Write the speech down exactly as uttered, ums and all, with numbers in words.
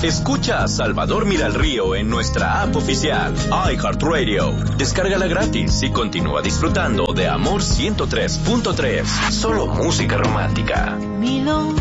Escucha a Salvador Miralrío en nuestra app oficial, iHeartRadio. Descárgala gratis y continúa disfrutando de Amor ciento tres punto tres. Solo música romántica.